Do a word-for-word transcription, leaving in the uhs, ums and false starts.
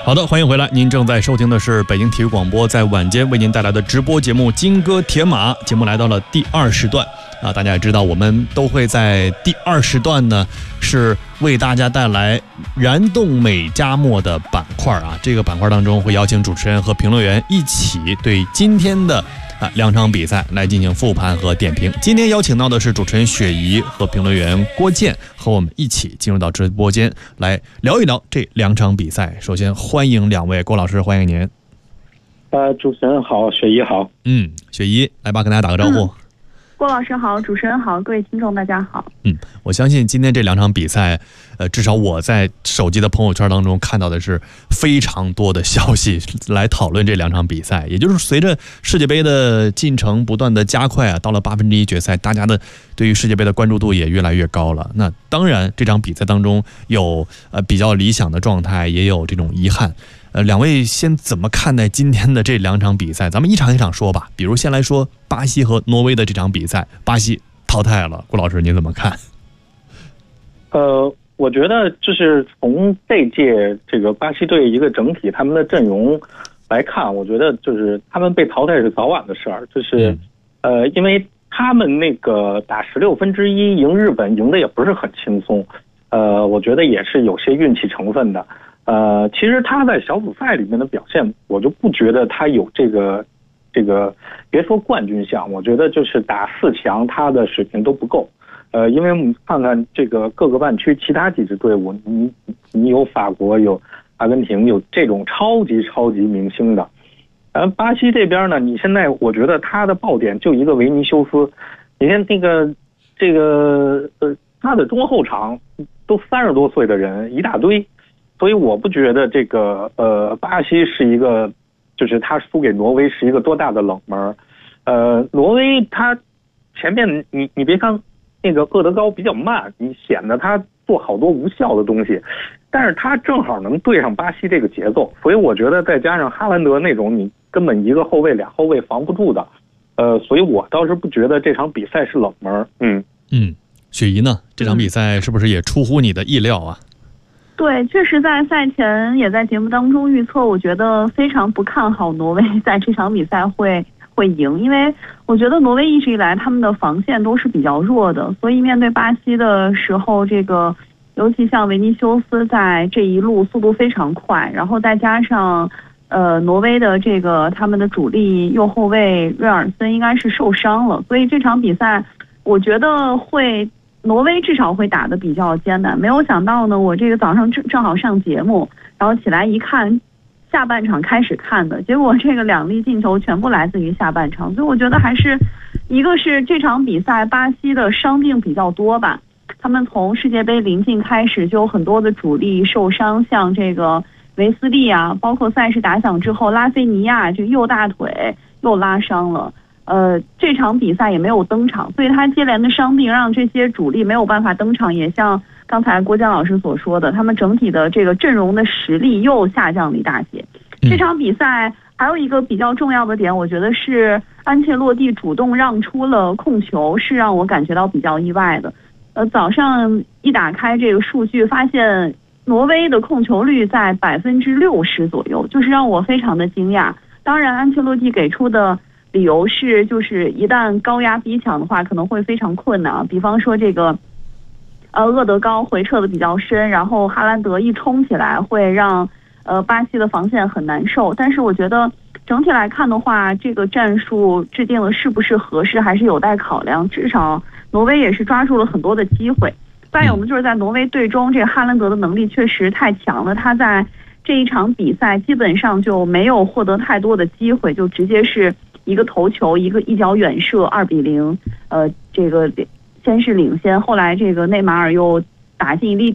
好的，欢迎回来，您正在收听的是北京体育广播在晚间为您带来的直播节目《金戈铁马》，节目来到了第二时段啊，大家也知道，我们都会在第二时段呢是为大家带来燃动美加墨的板块啊，这个板块当中会邀请主持人和评论员一起对今天的啊两场比赛来进行复盘和点评。今天邀请到的是主持人雪怡和评论员郭健，和我们一起进入到直播间来聊一聊这两场比赛。首先欢迎两位，郭老师欢迎您。 呃，主持人好，雪怡好。 嗯，雪怡来吧，跟大家打个招呼。 嗯郭老师好，主持人好，各位听众大家好。 嗯，我相信今天这两场比赛，呃，至少我在手机的朋友圈当中看到的是非常多的消息来讨论这两场比赛。也就是随着世界杯的进程不断的加快啊，到了八分之一决赛，大家的对于世界杯的关注度也越来越高了。那当然，这场比赛当中有呃比较理想的状态，也有这种遗憾。呃，两位先怎么看待今天的这两场比赛？咱们一场一场说吧。比如先来说巴西和挪威的这场比赛，巴西淘汰了，郭老师您怎么看？ 呃，我觉得就是从这届这个巴西队一个整体他们的阵容来看，我觉得就是他们被淘汰是早晚的事儿。就是、嗯、呃，因为他们那个打十六分之一赢日本赢的也不是很轻松，呃，我觉得也是有些运气成分的。呃，其实他在小组赛里面的表现，我就不觉得他有这个，这个别说冠军相，我觉得就是打四强他的水平都不够。呃，因为我们看看这个各个半区其他几支队伍，你你有法国，有阿根廷，有这种超级超级明星的。呃，巴西这边呢，你现在我觉得他的爆点就一个维尼修斯，你看那个这个呃，他的中后场都三十多岁的人一大堆。所以我不觉得这个呃巴西是一个，就是他输给挪威是一个多大的冷门。呃，挪威他前面你你别看那个厄德高比较慢，你显得他做好多无效的东西，但是他正好能对上巴西这个节奏。所以我觉得再加上哈兰德那种你根本一个后卫俩后卫防不住的，呃，所以我倒是不觉得这场比赛是冷门。嗯嗯，雪怡呢？这场比赛是不是也出乎你的意料啊？ 对，确实在赛前也在节目当中预测，我觉得非常不看好挪威在这场比赛会会赢，因为我觉得挪威一直以来他们的防线都是比较弱的，所以面对巴西的时候，这个尤其像维尼修斯在这一路速度非常快，然后再加上呃挪威的这个他们的主力右后卫瑞尔森应该是受伤了，所以这场比赛我觉得会。挪威至少会打得比较艰难，没有想到呢，我这个早上正正好上节目，然后起来一看，下半场开始看的，结果这个两粒进球全部来自于下半场，所以我觉得还是一个是这场比赛巴西的伤病比较多吧，他们从世界杯临近开始就有很多的主力受伤，像这个维斯利啊，包括赛事打响之后，拉菲尼亚这右大腿又拉伤了。呃，这场比赛也没有登场，所以他接连的伤病让这些主力没有办法登场，也像刚才郭江老师所说的，他们整体的这个阵容的实力又下降了一大截。嗯、这场比赛还有一个比较重要的点，我觉得是安切洛蒂主动让出了控球，是让我感觉到比较意外的。呃，早上一打开这个数据，发现挪威的控球率在百分之六十左右，就是让我非常的惊讶。当然，安切洛蒂给出的理由是，就是一旦高压逼抢的话，可能会非常困难。比方说这个，呃，厄德高回撤的比较深，然后哈兰德一冲起来，会让呃巴西的防线很难受。但是我觉得整体来看的话，这个战术制定的是不是合适，还是有待考量。至少挪威也是抓住了很多的机会。再有呢，就是在挪威队中，这个哈兰德的能力确实太强了，他在这一场比赛基本上就没有获得太多的机会，就直接是一个头球，一个一脚远射，二比零，呃，这个先是领先，后来这个内马尔又打进一粒